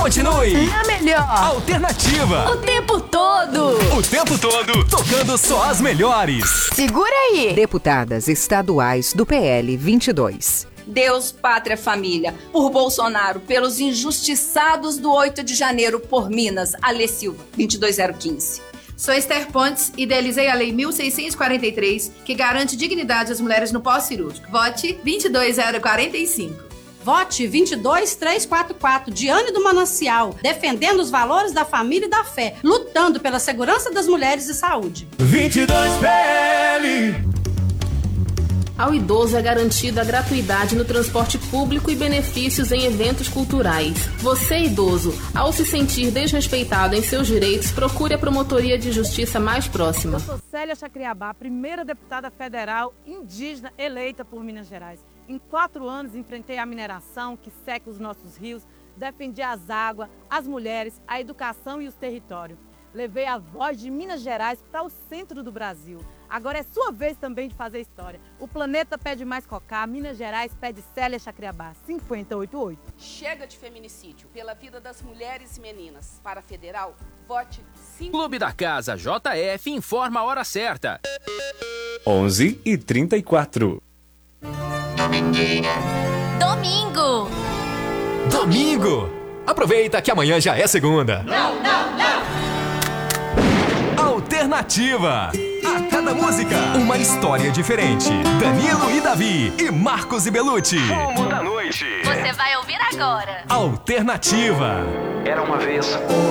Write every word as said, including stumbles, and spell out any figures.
Continue. É melhor. Alternativa. O tempo todo. O tempo todo, tocando só as melhores. Segura aí. Deputadas estaduais do P L vinte e dois. Deus, pátria, família. Por Bolsonaro, pelos injustiçados do oito de janeiro, por Minas. Alê Silva, vinte e dois zero quinze. Sou Esther Pontes, idealizei a Lei mil seiscentos e quarenta e três, que garante dignidade às mulheres no pós-cirúrgico. Vote vinte e dois zero quarenta e cinco. Vote vinte e dois trezentos e quarenta e quatro, Diane do Manancial, defendendo os valores da família e da fé, lutando pela segurança das mulheres e saúde. vinte e dois P L. Ao idoso é garantida a gratuidade no transporte público e benefícios em eventos culturais. Você, idoso, ao se sentir desrespeitado em seus direitos, procure a promotoria de justiça mais próxima. Eu sou Célia Chacriabá, primeira deputada federal indígena eleita por Minas Gerais. Em quatro anos enfrentei a mineração que seca os nossos rios, defendi as águas, as mulheres, a educação e os territórios. Levei a voz de Minas Gerais para o centro do Brasil. Agora é sua vez também de fazer história. O planeta pede mais Cocá, Minas Gerais pede Célia Chacriabá, cinquenta e oito oito. Chega de feminicídio, pela vida das mulheres e meninas. Para a federal, vote cinco. Clube da Casa J F informa a hora certa. onze e trinta e quatro. Domingo. Domingo. Aproveita que amanhã já é segunda. Não, não, não. Alternativa. A cada música, uma história diferente. Danilo e Davi e Marcos e Belucci. Como da noite. Você vai ouvir agora. Alternativa. Era uma vez um